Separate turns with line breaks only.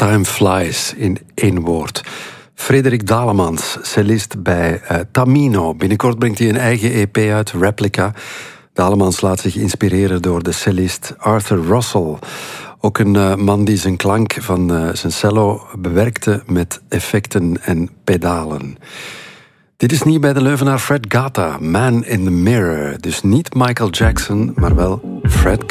Time Flies in één woord. Frederik Dalemans, cellist bij Tamino. Binnenkort brengt hij een eigen EP uit, Replica. Dalemans laat zich inspireren door de cellist Arthur Russell. Ook een man die zijn klank van zijn cello bewerkte met effecten en pedalen. Dit is nieuw bij de Leuvenaar Fred Gata, Man in the Mirror. Dus niet Michael Jackson, maar wel Fred